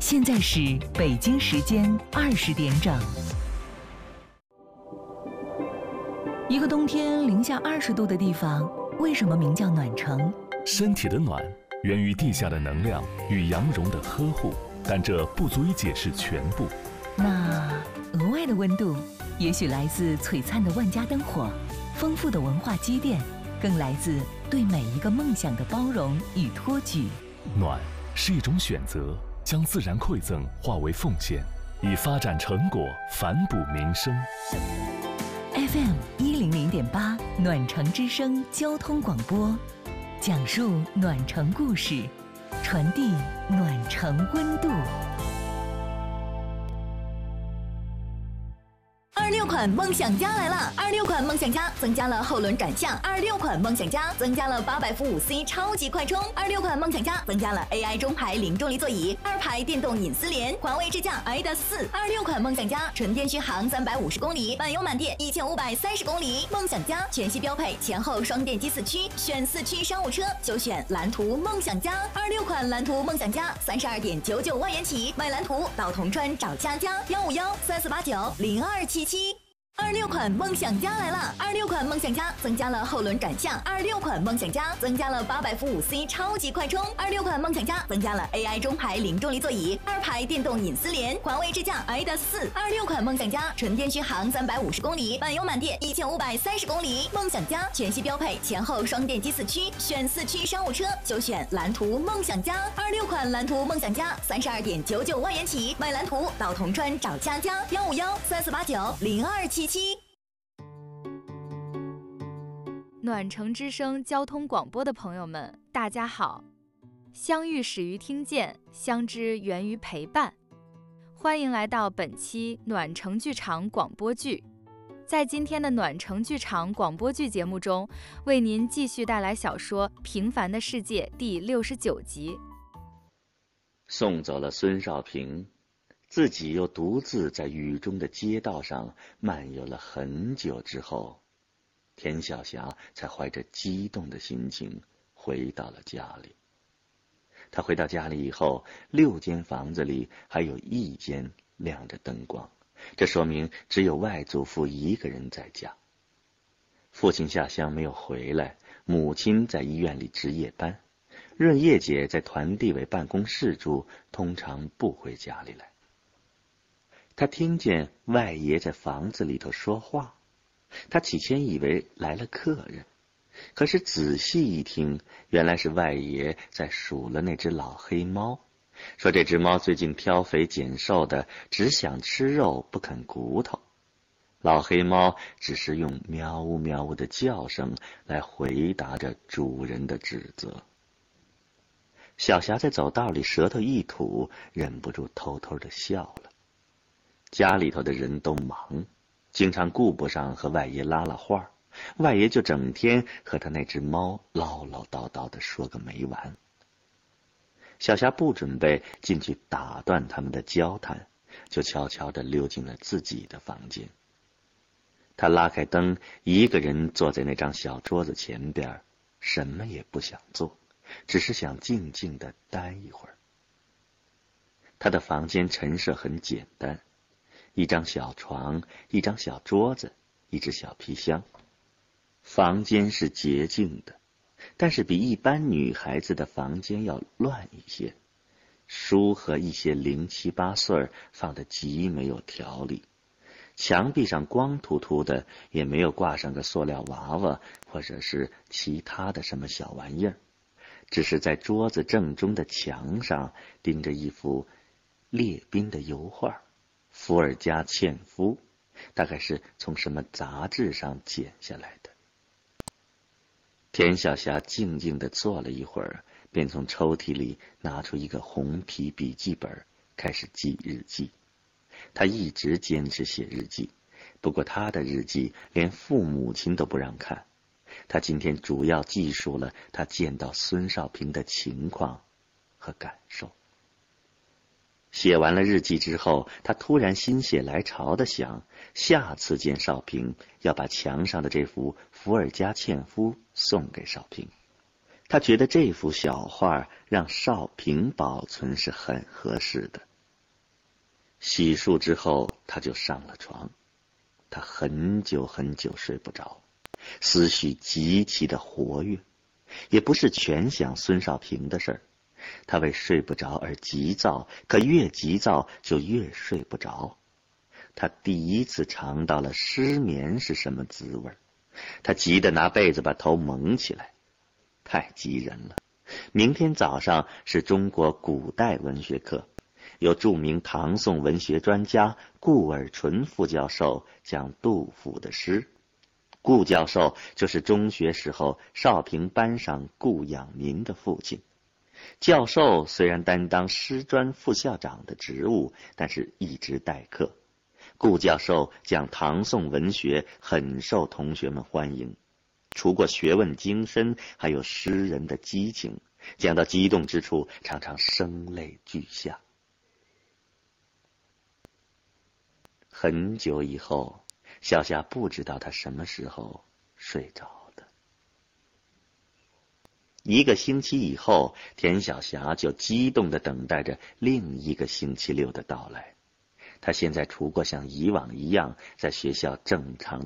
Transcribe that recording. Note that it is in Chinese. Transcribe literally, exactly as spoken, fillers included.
现在是北京时间二十点整。一个冬天零下二十度的地方，为什么名叫暖城？ 身体的暖源于地下的能量与阳绒的呵护，但这不足以解释全部。 那额外的温度，也许来自璀璨的万家灯火，丰富的文化积淀，更来自对每一个梦想的包容与托举。 暖是一种选择，将自然馈赠化为奉献，以发展成果反哺民生。 F M 一零零点八暖城之声交通广播，讲述暖城故事，传递暖城温度。二六款梦想家来了！二六款梦想家增加了后轮转向，二六款梦想家增加了八百伏五 C 超级快充，二六款梦想家增加了 A I 中排零重力座椅，二排电动隐私联，环卫支架 I D A S 四。二六款梦想家纯电续航三百五十公里，满油满电一千五百三十公里。梦想家全系标配前后双电机四驱，选四驱商务车就选蓝图梦想家。二六款蓝图梦想家三十二点九九万元起，买蓝图到铜川找佳佳，幺五幺三四八九零二七七。二六款梦想家来了！二六款梦想家增加了后轮转向，二六款梦想家增加了八百伏五 C 超级快充，二六款梦想家增加了 A I 中排零重力座椅，二排电动隐私联，环卫支架 I D A S 四。二六款梦想家纯电续航三百五十公里，满油满电一千五百三十公里。梦想家全系标配前后双电机四驱，选四驱商务车就选蓝图梦想家。二六款蓝图梦想家三十二点九九万元起，买蓝图到铜川找佳佳，幺五幺三四八九零二七七。 暖城之声交通广播的朋友们，大家好！相遇始于听见，相知源于陪伴。欢迎来到本期暖城剧场广播剧。在今天的暖城剧场广播剧节目中，为您继续带来小说《平凡的世界》第六十九集。 送走了孙少平，自己又独自在雨中的街道上漫游了很久之后，田晓霞才怀着激动的心情回到了家里。她回到家里以后，六间房子里还有一间亮着灯光，这说明只有外祖父一个人在家。父亲下乡没有回来，母亲在医院里值夜班，润叶姐在团地委办公室住，通常不回家里来。她听见外爷在房子里头说话，他起先以为来了客人，可是仔细一听，原来是外爷在数了那只老黑猫，说这只猫最近挑肥拣瘦的，只想吃肉不肯骨头。老黑猫只是用喵呜喵呜的叫声来回答着主人的指责。小霞在走道里舌头一吐，忍不住偷偷的笑了。家里头的人都忙，经常顾不上和外爷拉拉话，外爷就整天和他那只猫唠唠叨叨的说个没完。小霞不准备进去打断他们的交谈，就悄悄地溜进了自己的房间。他拉开灯，一个人坐在那张小桌子前边，什么也不想做，只是想静静地待一会儿。他的房间陈设很简单，一张小床，一张小桌子，一只小皮箱。房间是洁净的，但是比一般女孩子的房间要乱一些，书和一些零七八碎放得极没有条理，墙壁上光秃秃的，也没有挂上个塑料娃娃或者是其他的什么小玩意儿，只是在桌子正中的墙上钉着一幅列宾的油画，伏尔加纤夫，大概是从什么杂志上剪下来的。田晓霞静静地坐了一会儿，便从抽屉里拿出一个红皮笔记本，开始记日记。他一直坚持写日记，不过他的日记连父母亲都不让看。他今天主要记述了他见到孙少平的情况和感受。写完了日记之后，他突然心血来潮地想，下次见少平要把墙上的这幅伏尔加纤夫送给少平。他觉得这幅小画让少平保存是很合适的。 洗漱之后，他就上了床。他很久很久睡不着，思绪极其的活跃，也不是全想孙少平的事儿。他为睡不着而急躁，可越急躁就越睡不着。他第一次尝到了失眠是什么滋味，他急得拿被子把头蒙起来。太急人了！明天早上是中国古代文学课，由著名唐宋文学专家顾尔纯副教授讲杜甫的诗。顾教授就是中学时候少平班上顾养民的父亲。教授虽然担当师专副校长的职务，但是一直代课。顾教授讲唐宋文学很受同学们欢迎，除过学问精深，还有诗人的激情，讲到激动之处，常常声泪俱下。很久以后，小霞不知道他什么时候睡着的。一个星期以后，田晓霞就激动地等待着另一个星期六的到来。他现在除过像以往一样在学校正常